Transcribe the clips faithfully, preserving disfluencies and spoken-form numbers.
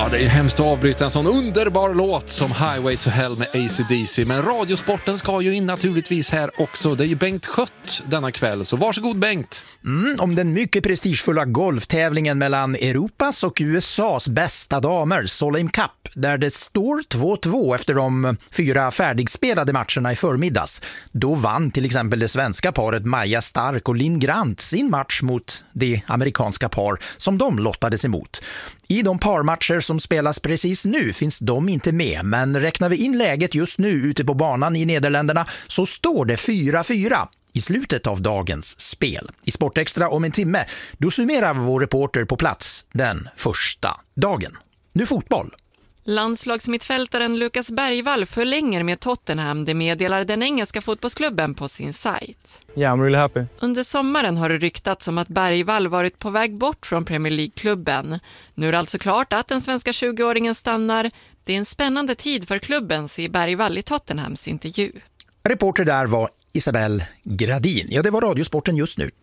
Ja, det är ju hemskt att avbryta en sån underbar låt som Highway to Hell med A C D C. Men radiosporten ska ju in naturligtvis här också. Det är ju Bengt Schött denna kväll, så varsågod Bengt. Mm, om den mycket prestigefulla golftävlingen mellan Europas och U S A:s bästa damer, Solheim Cup, där det står två två efter de fyra färdigspelade matcherna i förmiddags. Då vann till exempel det svenska paret Maja Stark och Linn Grant sin match mot det amerikanska par som de lottades emot. I de parmatcher som spelas precis nu finns de inte med, men räknar vi in läget just nu ute på banan i Nederländerna så står det fyra fyra i slutet av dagens spel. I Sportextra om en timme, då summerar vår reporter på plats den första dagen. Nu fotboll. Landslagsmittfältaren Lukas Bergvall förlänger med Tottenham, det meddelar den engelska fotbollsklubben på sin sajt. Yeah, I'm really happy. Under sommaren har det ryktats om att Bergvall varit på väg bort från Premier League-klubben. Nu är det alltså klart att den svenska tjugoåringen stannar. Det är en spännande tid för klubben, säger Bergvall i Tottenhams intervju. Reporter där var Isabel Gradin. Ja, det var radiosporten just nu.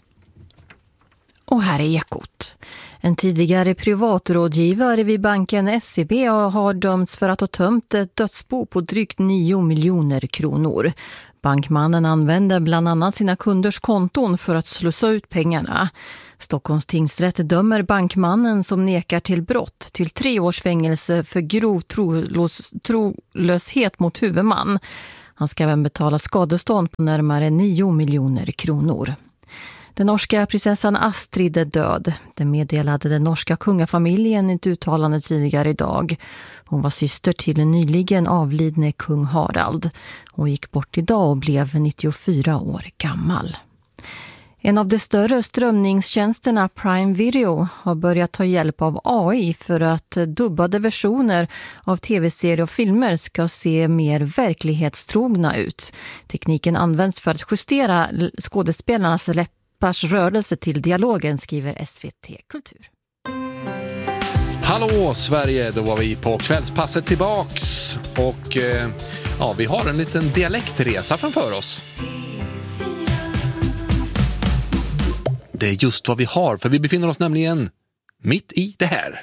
Och här är Ekot. En tidigare privatrådgivare vid banken S E B har dömts för att ha tömt ett dödsbo på drygt nio miljoner kronor. Bankmannen använde bland annat sina kunders konton för att slussa ut pengarna. Stockholms tingsrätt dömer bankmannen som nekar till brott till tre års fängelse för grov trolös, trolöshet mot huvudman. Han ska även betala skadestånd på närmare nio miljoner kronor. Den norska prinsessan Astrid är död. Det meddelade den norska kungafamiljen i ett uttalande tidigare idag. Hon var syster till den nyligen avlidne kung Harald. Hon gick bort idag och blev nittiofyra år gammal. En av de större strömningstjänsterna, Prime Video, har börjat ta hjälp av A I för att dubbade versioner av tv-serier och filmer ska se mer verklighetstrogna ut. Tekniken används för att justera skådespelarnas läppars rörelse till dialogen, skriver S V T Kultur. Hallå Sverige, då var vi på kvällspasset tillbaks och eh, ja, vi har en liten dialektresa framför oss. Det är just vad vi har, för vi befinner oss nämligen mitt i det här.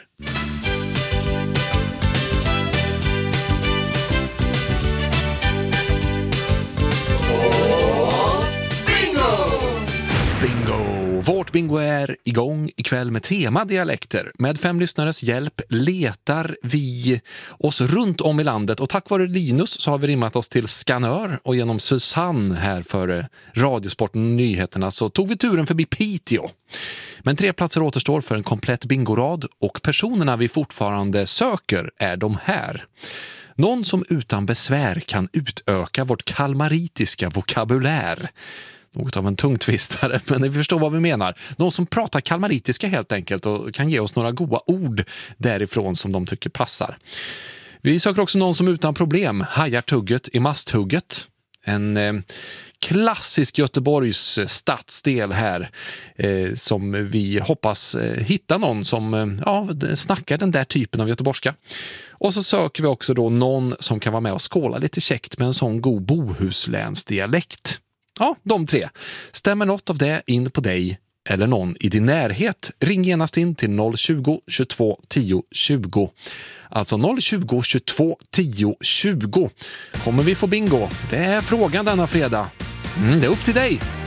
Bingo! Vårt bingo är igång ikväll med tema dialekter. Med fem lyssnares hjälp letar vi oss runt om i landet och tack vare Linus så har vi rimmat oss till Skanör och genom Susanne här för Radiosporten och nyheterna så tog vi turen förbi Piteå. Men tre platser återstår för en komplett bingorad och personerna vi fortfarande söker är de här. Någon som utan besvär kan utöka vårt kalmaritiska vokabulär. Något av en tungtvistare, men ni förstår vad vi menar. Någon som pratar kalmaritiska helt enkelt och kan ge oss några goda ord därifrån som de tycker passar. Vi söker också någon som utan problem hajar tugget i masthugget. En eh, klassisk Göteborgs stadsdel här eh, som vi hoppas eh, hitta någon som eh, ja, snackar den där typen av göteborgska. Och så söker vi också då någon som kan vara med och skåla lite käckt med en sån god bohuslänsdialekt. Ja, de tre. Stämmer något av det in på dig eller någon i din närhet? Ring genast in till noll tjugo, tjugotvå, tio, tjugo. Alltså noll tjugo, tjugotvå, tio, tjugo. Kommer vi få bingo? Det är frågan denna fredag. Mm, det är upp till dig.